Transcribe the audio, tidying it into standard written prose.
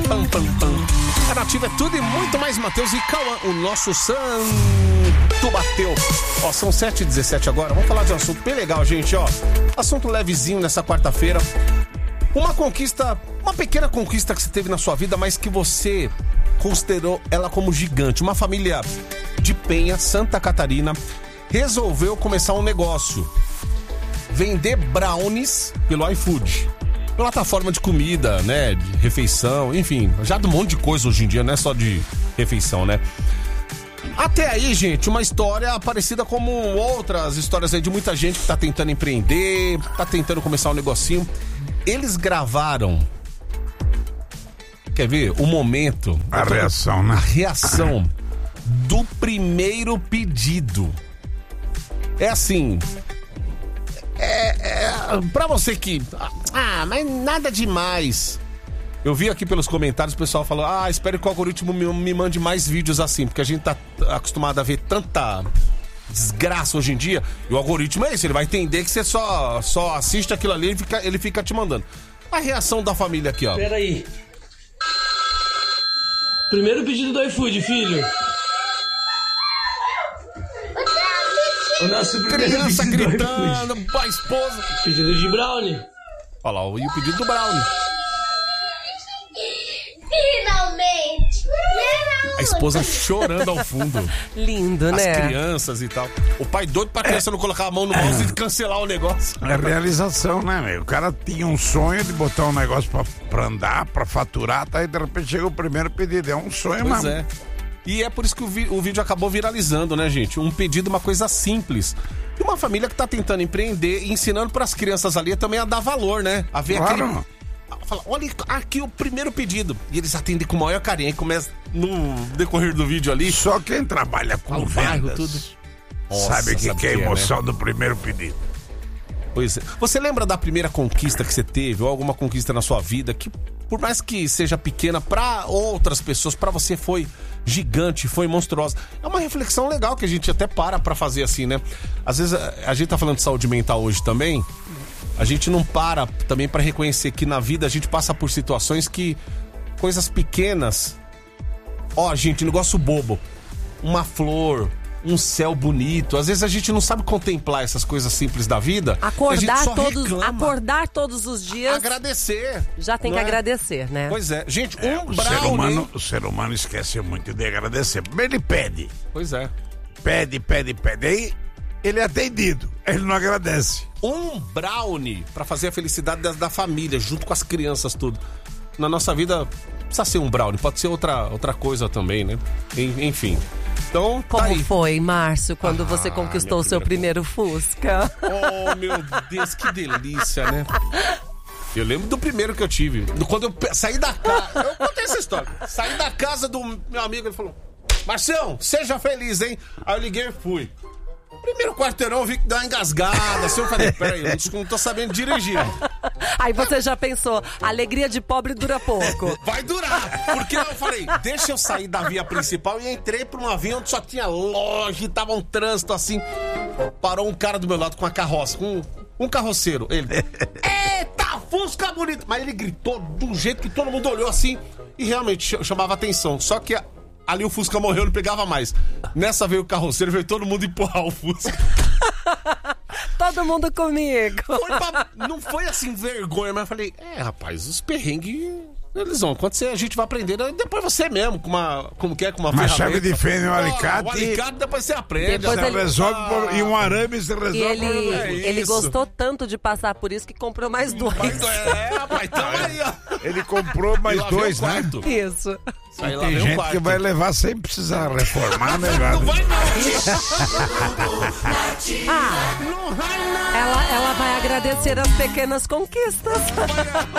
Pam, pam, pam. A Nativa é tudo e muito mais. Matheus e Cauã, o nosso santo bateu. Ó, são 7h17 agora. Vamos falar de um assunto bem legal, gente, ó. Assunto levezinho nessa quarta-feira. Uma conquista, uma pequena conquista que você teve na sua vida, mas que você considerou ela como gigante. Uma família de Penha, Santa Catarina, resolveu começar um negócio. Vender brownies pelo iFood. Plataforma de comida, né, de refeição, enfim, já de um monte de coisa hoje em dia, não é só de refeição, né? Até aí, gente, uma história parecida como outras histórias aí de muita gente que tá tentando empreender, tá tentando começar um negocinho. Eles gravaram, quer ver, o momento... A reação, né? A reação do primeiro pedido. É assim... pra você que... mas nada demais. Eu vi aqui pelos comentários o pessoal falando: espero que o algoritmo me mande mais vídeos assim, porque a gente tá acostumado a ver tanta desgraça hoje em dia. E o algoritmo é isso, ele vai entender que você só assiste aquilo ali e ele fica te mandando. A reação da família aqui, ó. Peraí. Primeiro pedido do iFood, filho. O nosso criança gritando, a esposa. Pedido de brownie. Olha lá, e o pedido do brownie. Finalmente! A esposa chorando ao fundo. Lindo, né? As crianças e tal. O pai doido pra criança não colocar a mão no mouse e cancelar o negócio. É realização, né, meu? O cara tinha um sonho de botar um negócio pra andar, pra faturar, tá? E de repente chega o primeiro pedido. É um sonho, pois mesmo. É. E é por isso que o vídeo acabou viralizando, né, gente? Um pedido, uma coisa simples. E uma família que tá tentando empreender e ensinando pras crianças ali também a dar valor, né? A ver claro. Fala, olha aqui o primeiro pedido. E eles atendem com o maior carinho. Aí começa no decorrer do vídeo ali. Só quem trabalha com vendas tudo. sabe que é a emoção, né, do primeiro pedido. Pois é. Você lembra da primeira conquista que você teve? Ou alguma conquista na sua vida que, por mais que seja pequena, pra outras pessoas, pra você foi gigante, foi monstruosa? É uma reflexão legal que a gente até pra fazer assim, né? Às vezes a gente tá falando de saúde mental hoje também. A gente não para também pra reconhecer que na vida a gente passa por situações que... Coisas pequenas... Ó, gente, negócio bobo. Uma flor, um céu bonito. Às vezes a gente não sabe contemplar essas coisas simples da vida. Acordar todos os dias. Agradecer. Já tem que agradecer, né? Pois é. Gente, o ser humano esquece muito de agradecer. Ele pede. Pois é. Pede. Aí ele é atendido. Ele não agradece. Um brownie pra fazer a felicidade da família, junto com as crianças, tudo. Na nossa vida, precisa ser um brownie, pode ser outra coisa também, né? Enfim. Então, como tá aí. foi, Márcio, quando você conquistou o seu primeiro Fusca? Oh, meu Deus, que delícia, né? Eu lembro do primeiro que eu tive. Quando eu saí da casa... Eu contei essa história. Saí da casa do meu amigo, ele falou: Marcião, seja feliz, hein? Aí eu liguei e fui. Primeiro quarteirão eu vi que deu uma engasgada. Assim eu falei: peraí, eu não tô sabendo dirigir. Aí você já pensou: alegria de pobre dura pouco. Vai durar. Porque eu falei: deixa eu sair da via principal. E entrei pra uma via onde só tinha loja e tava um trânsito assim. Parou um cara do meu lado com uma carroça, com um carroceiro. Ele: eita, Fusca bonito. Mas ele gritou do jeito que todo mundo olhou assim. E realmente chamava atenção. Só que ali o Fusca morreu, não pegava mais. Nessa veio o carroceiro, veio todo mundo empurrar o Fusca. Todo mundo comigo. Não foi assim vergonha, mas eu falei: rapaz, os perrengues, eles vão acontecer, a gente vai aprender. Depois você mesmo, com uma ferramenta. Chave de feno e um alicate. O alicate depois você aprende. Depois você resolve e um arame você resolve. Ele gostou tanto de passar por isso que comprou mais dois. Rapaz, tamo aí, ó. Ele comprou mais dois, né? Isso. Aí lá tem gente que vai levar sem precisar reformar, né? Não vai não. Ela vai agradecer as pequenas conquistas.